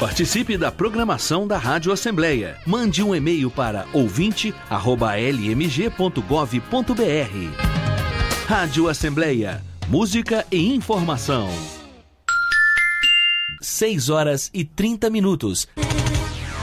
Participe da programação da Rádio Assembleia. Mande um e-mail para ouvinte@lmg.gov.br. Rádio Assembleia. Música e informação. 6 horas e 30 minutos.